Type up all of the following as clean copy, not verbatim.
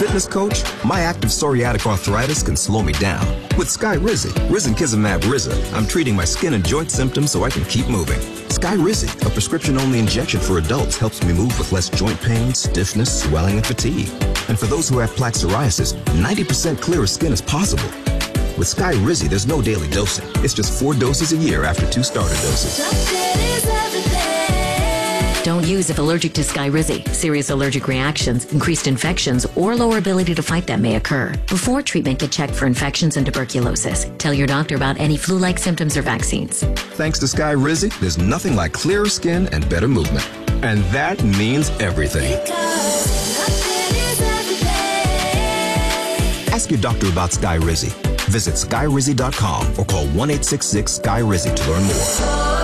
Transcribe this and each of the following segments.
fitness coach, my active psoriatic arthritis can slow me down. With Skyrizi, risankizumab Riza, I'm treating my skin and joint symptoms so I can keep moving. Skyrizi, a prescription-only injection for adults, helps me move with less joint pain, stiffness, swelling, and fatigue. And for those who have plaque psoriasis, 90% clearer skin is possible. With Skyrizi, there's no daily dosing. It's just 4 doses a year after 2 starter doses. Don't use if allergic to Skyrizi. Serious allergic reactions, increased infections, or lower ability to fight them may occur. Before treatment, get checked for infections and tuberculosis. Tell your doctor about any flu-like symptoms or vaccines. Thanks to Skyrizi, there's nothing like clearer skin and better movement. And that means everything. Ask your doctor about Skyrizi. Visit Skyrizi.com or call 1-866-SKY-RIZI to learn more.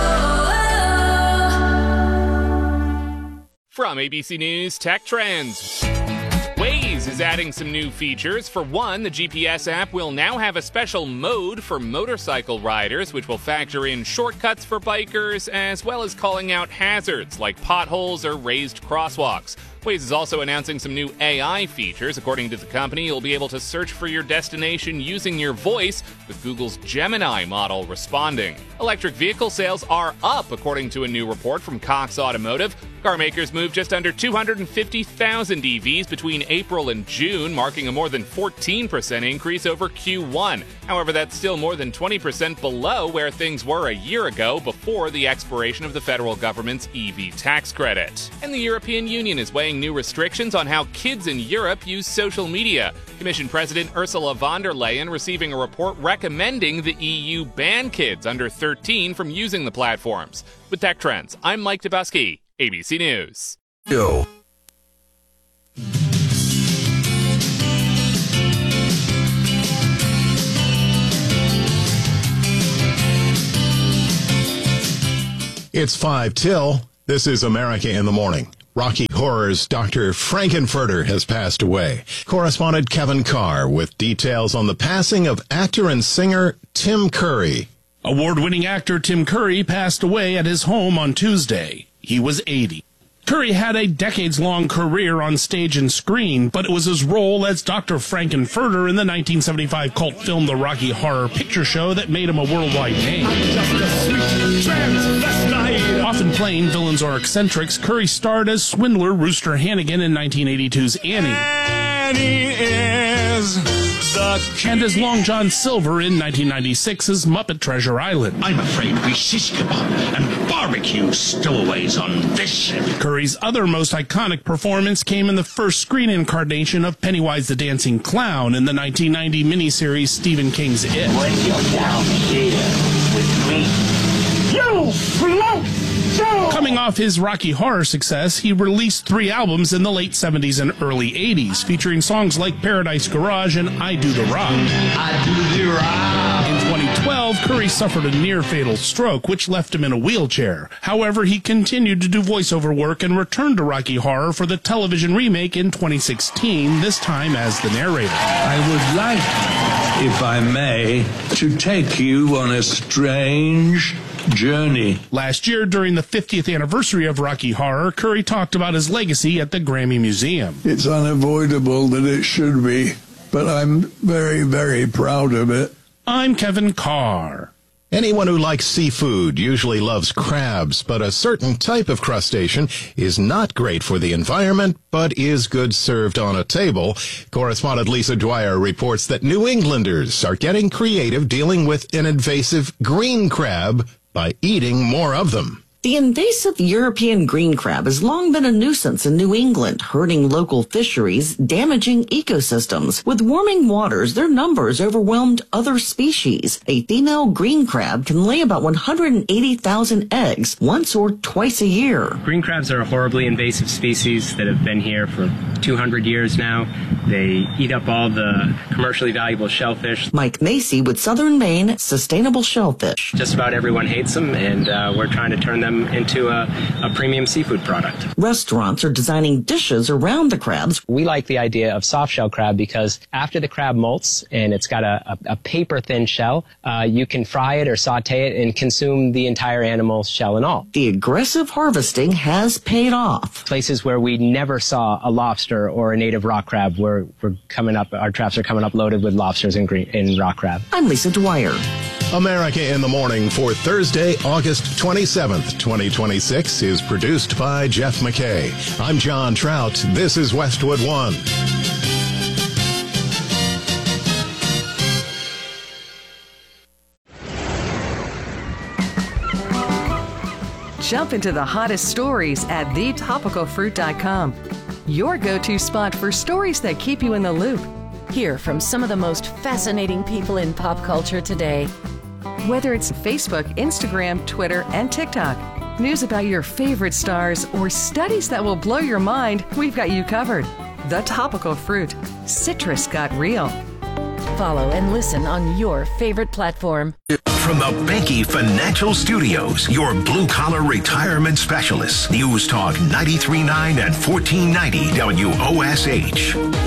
From ABC News Tech Trends. Waze is adding some new features. For one, the GPS app will now have a special mode for motorcycle riders, which will factor in shortcuts for bikers, as well as calling out hazards like potholes or raised crosswalks. Waze is also announcing some new AI features. According to the company, you'll be able to search for your destination using your voice, with Google's Gemini model responding. Electric vehicle sales are up, according to a new report from Cox Automotive. Car makers moved just under 250,000 EVs between April and June, marking a more than 14% increase over Q1. However, that's still more than 20% below where things were a year ago, before the expiration of the federal government's EV tax credit. And the European Union is weighing new restrictions on how kids in Europe use social media. Commission President Ursula von der Leyen receiving a report recommending the EU ban kids under 13 from using the platforms. With Tech Trends, I'm Mike Dubusky, ABC News. Yo. It's 5 till. This is America in the Morning. Rocky Horror's Dr. Frankenfurter has passed away. Correspondent Kevin Carr with details on the passing of actor and singer Tim Curry. Award-winning actor Tim Curry passed away at his home on Tuesday. He was 80. Curry had a decades-long career on stage and screen, but it was his role as Dr. Frankenfurter in the 1975 cult film The Rocky Horror Picture Show that made him a worldwide name. Often playing villains or eccentrics, Curry starred as swindler Rooster Hannigan in 1982's Annie. Annie is and as Long John Silver in 1996's Muppet Treasure Island. I'm afraid we shish kebab and barbecue stowaways on this ship. Curry's other most iconic performance came in the first screen incarnation of Pennywise the Dancing Clown in the 1990 miniseries Stephen King's It. When you're down here with me, you float! Coming off his Rocky Horror success, he released 3 albums in the late 70s and early 80s, featuring songs like Paradise Garage and I Do the Rock. I do the rock. In 2012, Curry suffered a near-fatal stroke, which left him in a wheelchair. However, he continued to do voiceover work and returned to Rocky Horror for the television remake in 2016, this time as the narrator. I would like, if I may, to take you on a strange journey. Last year, during the 50th anniversary of Rocky Horror, Curry talked about his legacy at the Grammy Museum. It's unavoidable that it should be, but I'm very, very proud of it. I'm Kevin Carr. Anyone who likes seafood usually loves crabs, but a certain type of crustacean is not great for the environment, but is good served on a table. Correspondent Lisa Dwyer reports that New Englanders are getting creative dealing with an invasive green crab by eating more of them. The invasive European green crab has long been a nuisance in New England, hurting local fisheries, damaging ecosystems. With warming waters, their numbers overwhelmed other species. A female green crab can lay about 180,000 eggs once or twice a year. Green crabs are a horribly invasive species that have been here for 200 years now. They eat up all the commercially valuable shellfish. Mike Macy with Southern Maine Sustainable Shellfish. Just about everyone hates them, and we're trying to turn them them into a premium seafood product. Restaurants are designing dishes around the crabs. We like the idea of soft shell crab because after the crab molts and it's got a paper thin shell, you can fry it or saute it and consume the entire animal, shell and all. The aggressive harvesting has paid off. Places where we never saw a lobster or a native rock crab, we're coming up, our traps are coming up loaded with lobsters and rock crab. I'm Lisa Dwyer. America in the Morning for Thursday, August 27th, 2026 is produced by Jeff McKay. I'm John Trout. This is Westwood One. Jump into the hottest stories at thetopicalfruit.com. Your go-to spot for stories that keep you in the loop. Hear from some of the most fascinating people in pop culture today. Whether it's Facebook, Instagram, Twitter, and TikTok, news about your favorite stars, or studies that will blow your mind, we've got you covered. The Topical Fruit. Citrus got real. Follow and listen on your favorite platform. From the Behnke Financial Studios, your blue-collar retirement specialists. News Talk 93.9 and 1490 WOSH.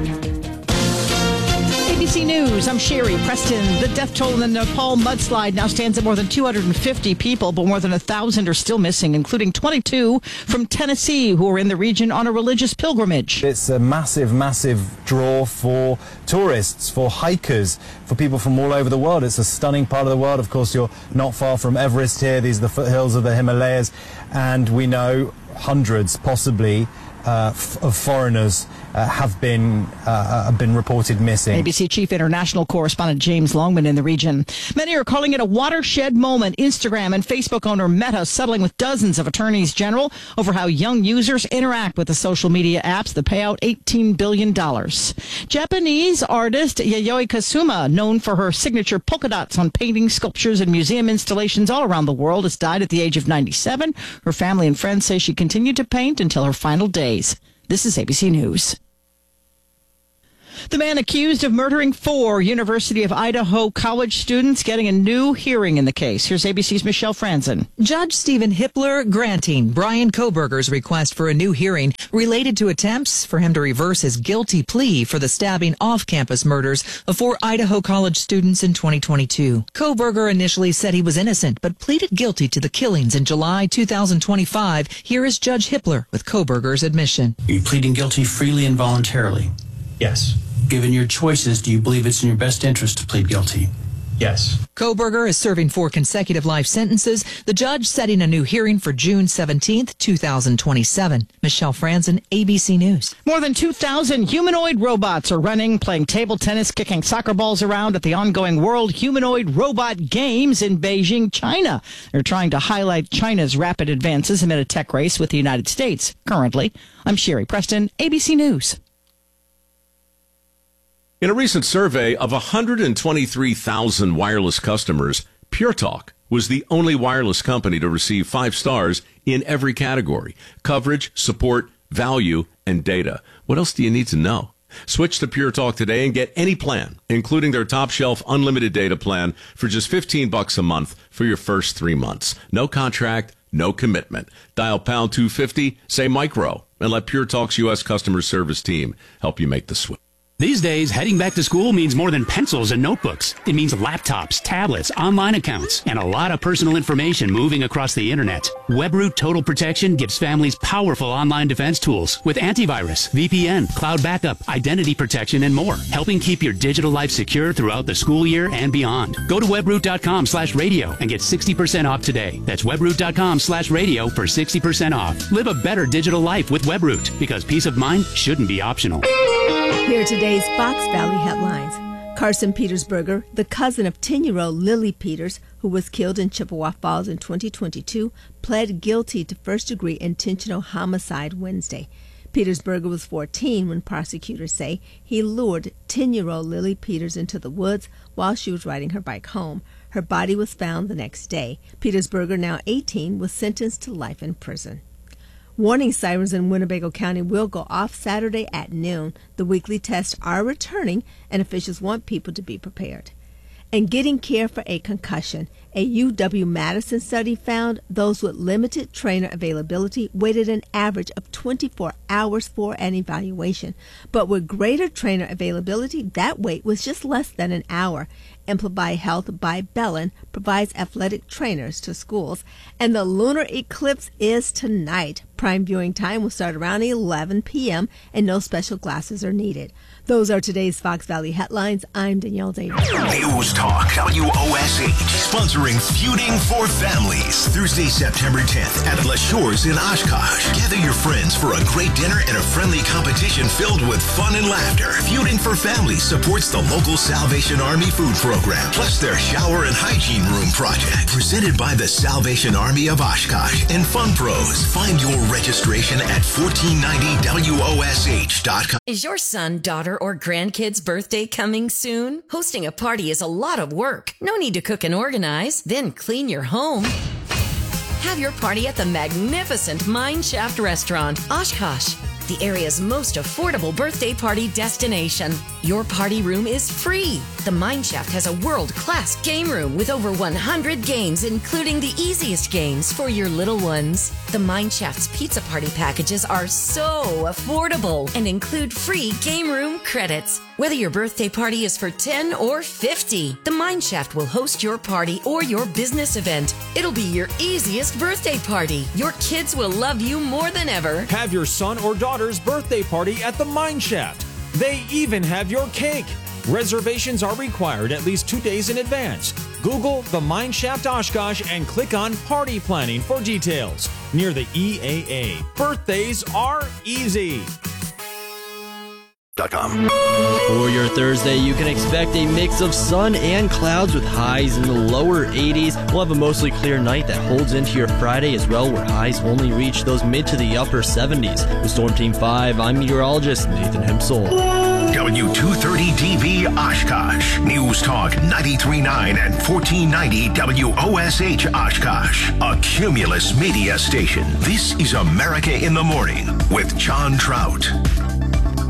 ABC News, I'm Sherry Preston. The death toll in the Nepal mudslide now stands at more than 250 people, but more than 1,000 are still missing, including 22 from Tennessee who are in the region on a religious pilgrimage. It's a massive, massive draw for tourists, for hikers, for people from all over the world. It's a stunning part of the world. Of course, you're not far from Everest here. These are the foothills of the Himalayas, and we know hundreds, possibly, of foreigners have been reported missing. ABC Chief International Correspondent James Longman in the region. Many are calling it a watershed moment. Instagram and Facebook owner Meta settling with dozens of attorneys general over how young users interact with the social media apps that pay out $18 billion. Japanese artist Yayoi Kusama, known for her signature polka dots on paintings, sculptures, and museum installations all around the world, has died at the age of 97. Her family and friends say she continued to paint until her final days. This is ABC News. The man accused of murdering 4 University of Idaho college students getting a new hearing in the case. Here's ABC's Michelle Franzen. Judge Stephen Hippler granting Brian Kohberger's request for a new hearing related to attempts for him to reverse his guilty plea for the stabbing off-campus murders of 4 Idaho college students in 2022. Kohberger initially said he was innocent, but pleaded guilty to the killings in July 2025. Here is Judge Hippler with Kohberger's admission. Are you pleading guilty freely and voluntarily? Yes. Given your choices, do you believe it's in your best interest to plead guilty? Yes. Kohberger is serving 4 consecutive life sentences. The judge setting a new hearing for June 17th, 2027. Michelle Franzen, ABC News. More than 2,000 humanoid robots are running, playing table tennis, kicking soccer balls around at the ongoing World Humanoid Robot Games in Beijing, China. They're trying to highlight China's rapid advances amid a tech race with the United States. Currently, I'm Sherry Preston, ABC News. In a recent survey of 123,000 wireless customers, Pure Talk was the only wireless company to receive 5 stars in every category: coverage, support, value, and data. What else do you need to know? Switch to Pure Talk today and get any plan, including their top shelf unlimited data plan, for just $15 a month for your first 3 months. No contract, no commitment. Dial pound 250, say micro, and let Pure Talk's U.S. customer service team help you make the switch. These days, heading back to school means more than pencils and notebooks. It means laptops, tablets, online accounts, and a lot of personal information moving across the internet. WebRoot Total Protection gives families powerful online defense tools with antivirus, VPN, cloud backup, identity protection, and more, helping keep your digital life secure throughout the school year and beyond. Go to webroot.com/radio and get 60% off today. That's webroot.com/radio for 60% off. Live a better digital life with WebRoot, because peace of mind shouldn't be optional. Here are today's Fox Valley headlines. Carson Petersberger, the cousin of 10-year-old Lily Peters, who was killed in Chippewa Falls in 2022, pled guilty to first-degree intentional homicide Wednesday. Petersberger was 14 when prosecutors say he lured 10-year-old Lily Peters into the woods while she was riding her bike home. Her body was found the next day. Petersberger, now 18, was sentenced to life in prison. Warning sirens in Winnebago County will go off Saturday at noon. The weekly tests are returning, and officials want people to be prepared. and getting care for a concussion. A UW-Madison study found those with limited trainer availability waited an average of 24 hours for an evaluation. But with greater trainer availability, that wait was just less than an hour. Amplify Health by Bellin provides athletic trainers to schools. And the lunar eclipse is tonight. Prime viewing time will start around 11 p.m. and no special glasses are needed. Those are today's Fox Valley headlines. I'm Danielle Davis. News Talk WOSH, sponsoring Feuding for Families. Thursday, September 10th at Les Shores in Oshkosh. Gather your friends for a great dinner and a friendly competition filled with fun and laughter. Feuding for Families supports the local Salvation Army food program, plus their shower and hygiene room project. Presented by the Salvation Army of Oshkosh and Fun Pros. Find your registration at 1490WOSH.com. Is your son, daughter, or grandkid's birthday coming soon? Hosting a party is a lot of work. No need to cook and organize, then clean your home. Have your party at the magnificent Mine Shaft Restaurant, Oshkosh, the area's most affordable birthday party destination. Your party room is free. The Mine Shaft has a world-class game room with over 100 games, including the easiest games for your little ones. The Mine Shaft's pizza party packages are so affordable and include free game room credits. Whether your birthday party is for 10 or 50, the Mine Shaft will host your party or your business event. It'll be your easiest birthday party. Your kids will love you more than ever. Have your son or daughter's birthday party at the Mine Shaft. They even have your cake. Reservations are required at least 2 days in advance. Google the Mine Shaft Oshkosh and click on Party Planning for details. Near the EAA. Birthdays are easy. For your Thursday, you can expect a mix of sun and clouds with highs in the lower 80s. We'll have a mostly clear night that holds into your Friday as well, where highs only reach those mid to the upper 70s. With Storm Team 5, I'm meteorologist Nathan Hempsel. W230DB Oshkosh. News Talk 93.9 and 1490 WOSH Oshkosh. A Cumulus media station. This is America in the Morning with John Trout.